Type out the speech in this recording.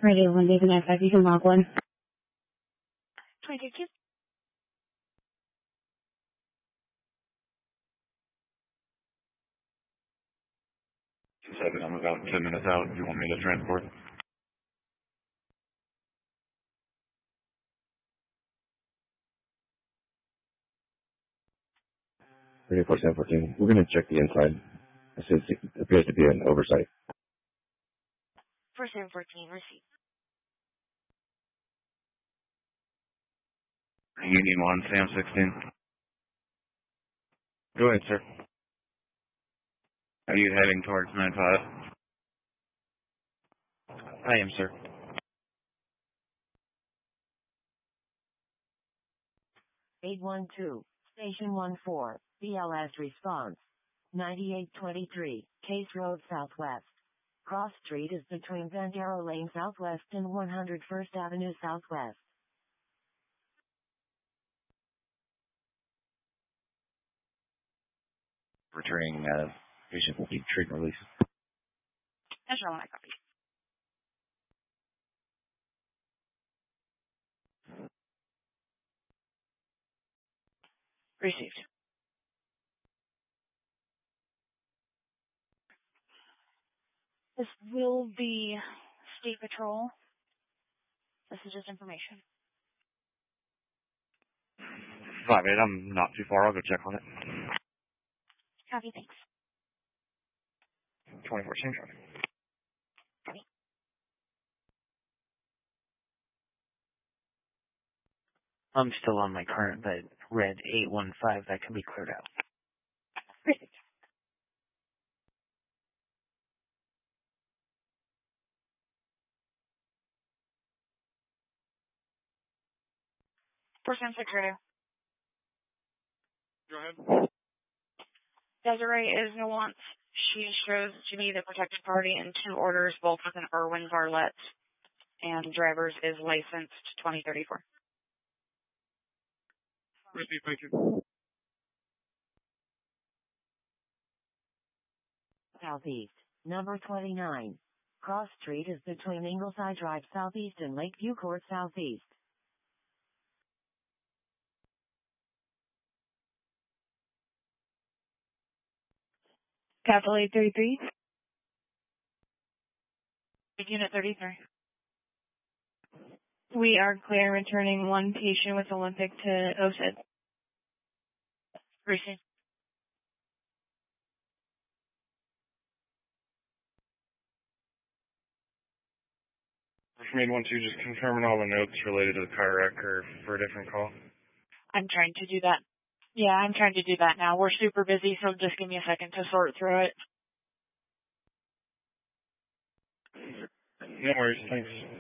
Radio 1 David FF, you can log 1. 22. I'm about 10 minutes out. Do you want me to transport? 34-714. We're going to check the inside. It appears to be an oversight. 4714, receipt. Union 1, Sam 16. Go ahead, sir. Are you heading towards 9-5? I am, sir. 812, Station 14, BLS response. 9823, Case Road Southwest. Cross Street is between Bandero Lane Southwest and 101st Avenue Southwest. Returning patient will be treatment release. That's wrong, I copy. Received. This will be State Patrol. This is just information. 5-8, I'm not too far. I'll go check on it. Copy, thanks. 24, same traffic. I'm still on my current, but red 815, that can be cleared out. Received. Person 6 radio. Go ahead. Desiree is nuanced. She shows to me the protected party in 2 orders, both with an Irwin Varlet, and driver's is licensed 2034. Receive, thank you. Southeast, number 29. Cross Street is between Ingleside Drive Southeast and Lakeview Court Southeast. Capital 833. Unit 33. We are clear returning 1 patient with Olympic to OSID. Receive. Main 1-2, just confirming all the notes related to the car wreck or for a different call. I'm trying to do that. Yeah, I'm trying to do that now. We're super busy, so just give me a second to sort through it. No worries, thanks.